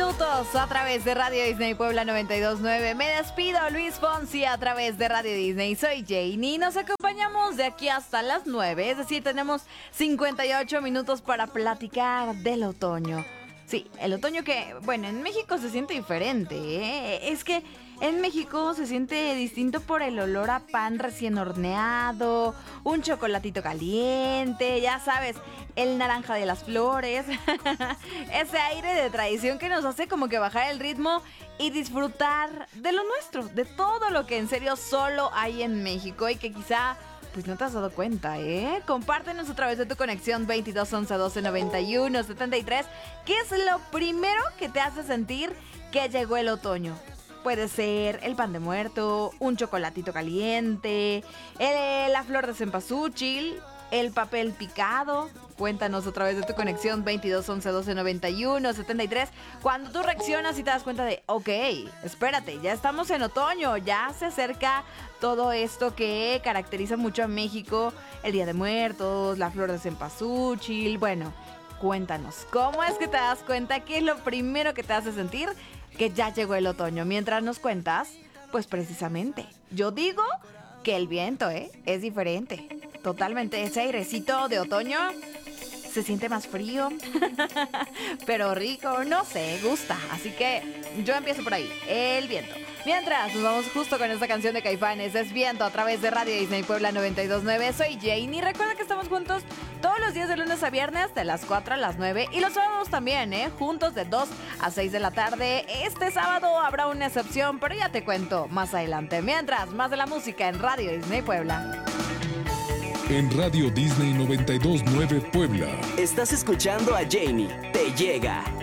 minutos a través de Radio Disney Puebla 92.9. Me despido, Luis Fonsi, a través de Radio Disney. Soy Janie. Nos acompañamos de aquí hasta las 9. Es decir, tenemos 58 minutos para platicar del otoño. Sí, el otoño que, bueno, en México se siente diferente, ¿eh? Es que en México se siente distinto por el olor a pan recién horneado, un chocolatito caliente, ya sabes, el naranja de las flores, ese aire de tradición que nos hace como que bajar el ritmo y disfrutar de lo nuestro, de todo lo que en serio solo hay en México y que quizá pues no te has dado cuenta, ¿eh? Compártenos a través de tu conexión 22 11 12 91 73. ¿Qué es lo primero que te hace sentir que llegó el otoño? Puede ser el pan de muerto, un chocolatito caliente, la flor de cempasúchil, el papel picado. Cuéntanos a través de tu conexión 22 11 12 91 73. Cuando tú reaccionas y te das cuenta de, ok, espérate, ya estamos en otoño, ya se acerca todo esto que caracteriza mucho a México, el Día de Muertos, la flor de cempasúchil. Bueno, cuéntanos, ¿cómo es que te das cuenta? ¿Qué es lo primero que te hace sentir que ya llegó el otoño? Mientras nos cuentas, pues precisamente, yo digo que el viento, es diferente. Totalmente, ese airecito de otoño se siente más frío, pero rico, no sé, gusta. Así que yo empiezo por ahí, el viento. Mientras, nos vamos justo con esta canción de Caifanes, Es Viento, a través de Radio Disney Puebla 92.9. Soy Janie. Recuerda que estamos juntos todos los días de lunes a viernes, de las 4 a las 9. Y los sábados también, juntos de 2 a 6 de la tarde. Este sábado habrá una excepción, pero ya te cuento más adelante. Mientras, más de la música en Radio Disney Puebla. En Radio Disney 92.9 Puebla. Estás escuchando a Janie. Te llega.